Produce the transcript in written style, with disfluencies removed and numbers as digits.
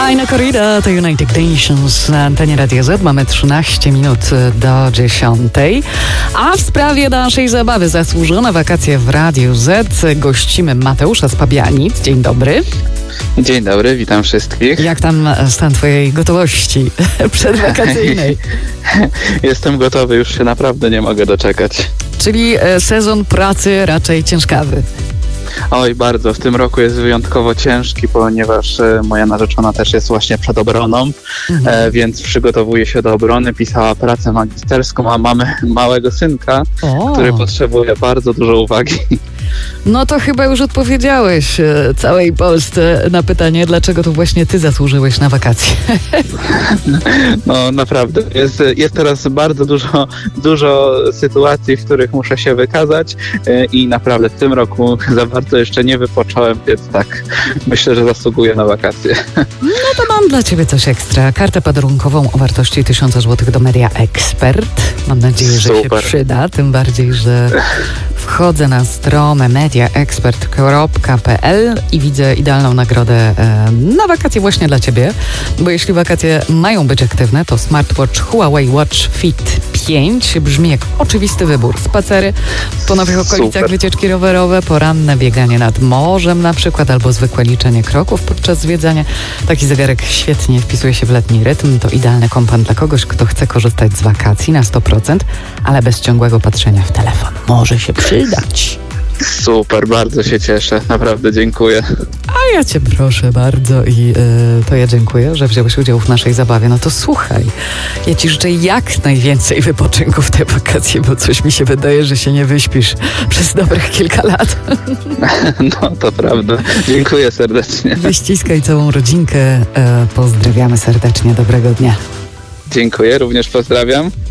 Fajna korida to United Nations na antenie Radia Z. Mamy 13 minut do 10. A w sprawie naszej zabawy Zasłużone wakacje w Radiu Z gościmy Mateusza Spabianic. Dzień dobry. Dzień dobry, witam wszystkich. Jak tam stan twojej gotowości przedwakacyjnej? Jestem gotowy, już się naprawdę nie mogę doczekać. Czyli sezon pracy raczej ciężkawy. Oj, bardzo. W tym roku jest wyjątkowo ciężki, ponieważ moja narzeczona też jest właśnie przed obroną, więc przygotowuje się do obrony, pisała pracę magisterską, a mamy małego synka, który potrzebuje bardzo dużo uwagi. No to chyba już odpowiedziałeś całej Polsce na pytanie, dlaczego to właśnie ty zasłużyłeś na wakacje. No naprawdę, jest teraz bardzo dużo sytuacji, w których muszę się wykazać i naprawdę w tym roku za bardzo jeszcze nie wypocząłem, więc tak, myślę, że zasługuję na wakacje. No to mam dla ciebie coś ekstra. Kartę podarunkową o wartości 1000 zł do Media Expert. Mam nadzieję, że się przyda, tym bardziej, że wchodzę na stronę mediaexpert.pl i widzę idealną nagrodę na wakacje właśnie dla ciebie, bo jeśli wakacje mają być aktywne, to smartwatch Huawei Watch Fit 5 brzmi jak oczywisty wybór. Spacery po nowych okolicach, wycieczki rowerowe, poranne bieganie nad morzem na przykład, albo zwykłe liczenie kroków podczas zwiedzania. Taki zegarek świetnie wpisuje się w letni rytm. To idealny kompan dla kogoś, kto chce korzystać z wakacji na 100%, ale bez ciągłego patrzenia w telefon. Może się przydać. Super, bardzo się cieszę. Naprawdę dziękuję. A ja cię proszę bardzo i to ja dziękuję, że wziąłeś udział w naszej zabawie. No to słuchaj, ja ci życzę jak najwięcej wypoczynku w te wakacje, bo coś mi się wydaje, że się nie wyśpisz przez dobrych kilka lat. No to prawda. Dziękuję serdecznie. Wyściskaj całą rodzinkę. Pozdrawiamy serdecznie. Dobrego dnia. Dziękuję, również pozdrawiam.